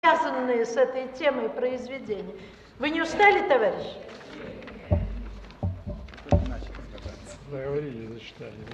связанные с этой темой произведения. Вы не устали, товарищ? Заговорили, зачитали, да?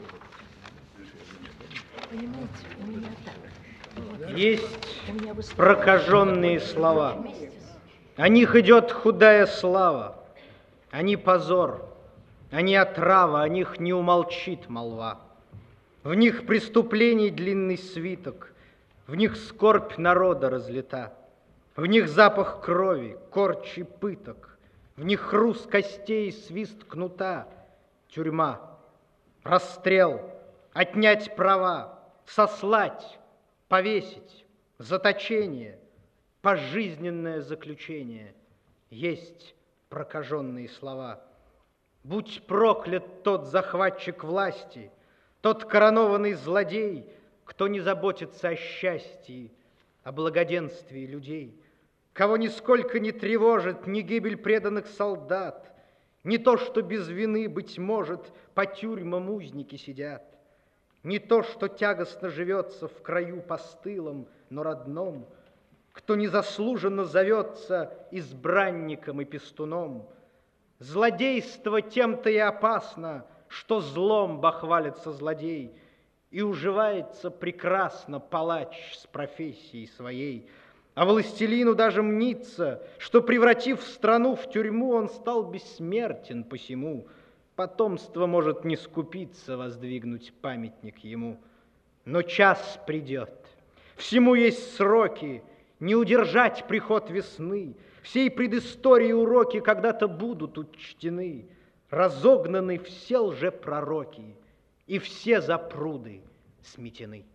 Понимаете, у меня так. Есть прокаженные слова. О них идет худая слава. Они позор, они отрава, о них не умолчит молва. В них преступлений длинный свиток, в них скорбь народа разлита, в них запах крови, корчи пыток, в них хруст костей и свист кнута. Тюрьма, расстрел, отнять права, сослать, повесить, заточение, пожизненное заключение. Есть прокаженные слова. Будь проклят тот захватчик власти, тот коронованный злодей, кто не заботится о счастье, о благоденствии людей, кого нисколько не тревожит ни гибель преданных солдат, не то, что без вины, быть может, по тюрьмам узники сидят, не то, что тягостно живется в краю постылом, но родном, кто незаслуженно зовется избранником и пестуном. Злодейство тем-то и опасно, что злом бахвалится злодей, и уживается прекрасно палач с профессией своей. А властелину даже мнится, что, превратив страну в тюрьму, он стал бессмертен посему. Потомство может не скупиться воздвигнуть памятник ему. Но час придет, всему есть сроки, не удержать приход весны. Всей предыстории уроки когда-то будут учтены. Разогнаны все лжепророки, и все запруды сметены.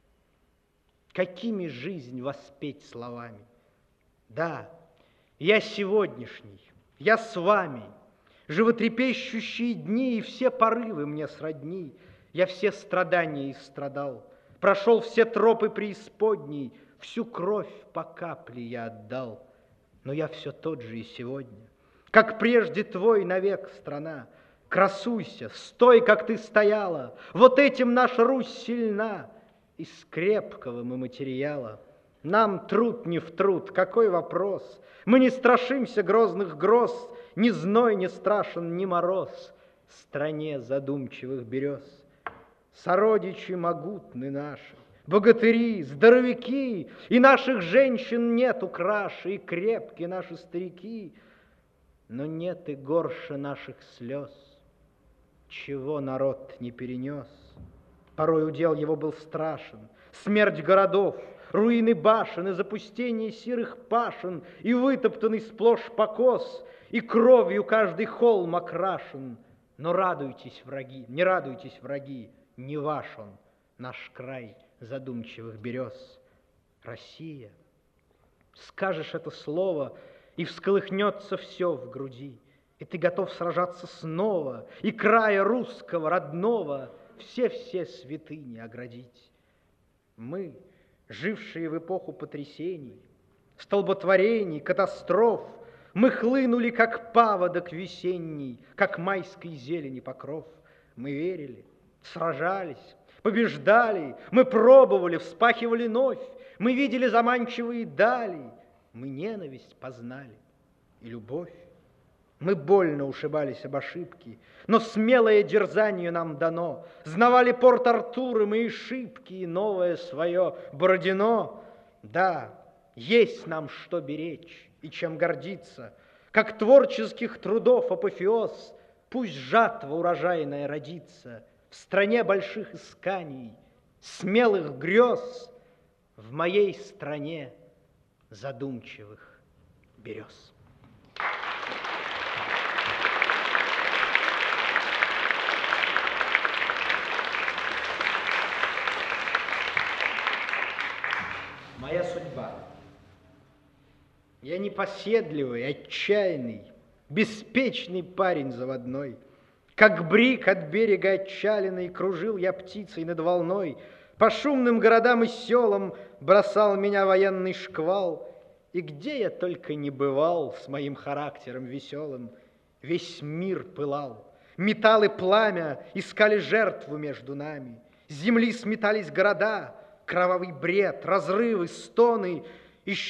Какими жизнь воспеть словами? Да, я сегодняшний, я с вами, животрепещущие дни и все порывы мне сродни. Я все страдания истрадал, прошел все тропы преисподней, всю кровь по капле я отдал. Но я все тот же и сегодня, как прежде твой навек, страна. Красуйся, стой, как ты стояла, вот этим наша Русь сильна. Из крепкого мы материала. Нам труд не в труд, какой вопрос? Мы не страшимся грозных гроз, ни зной не страшен, ни мороз стране задумчивых берез. Сородичи могутны наши, богатыри, здоровяки, и наших женщин нету краше, и крепки наши старики, но нет и горше наших слез, чего народ не перенес. Порой удел его был страшен, смерть городов, руины башен и запустение сирых пашен, и вытоптанный сплошь покос, и кровью каждый холм окрашен. Но радуйтесь, враги, не радуйтесь, враги, не ваш он, наш край задумчивых берез. Россия, скажешь это слово, и всколыхнется все в груди, и ты готов сражаться снова, и края русского, родного, все святыни оградить. Мы, жившие в эпоху потрясений, столботворений, катастроф, мы хлынули, как паводок весенний, как майской зелени покров. Мы верили, сражались, побеждали, мы пробовали, вспахивали новь, мы видели заманчивые дали, мы ненависть познали и любовь. Мы больно ушибались об ошибки, но смелое дерзанию нам дано. Знавали порт Артура мы и шибки, и новое свое Бородино. Да, есть нам что беречь и чем гордиться, как творческих трудов апофеоз. Пусть жатва урожайная родится в стране больших исканий, смелых грез, в моей стране задумчивых берез. Моя судьба. Я непоседливый, отчаянный, беспечный парень заводной. Как брик от берега отчаянный, кружил я птицей над волной. По шумным городам и селам бросал меня военный шквал. И где я только не бывал с моим характером веселым, весь мир пылал. Металл и пламя искали жертву между нами. С земли сметались города, кровавый бред, разрывы, стоны.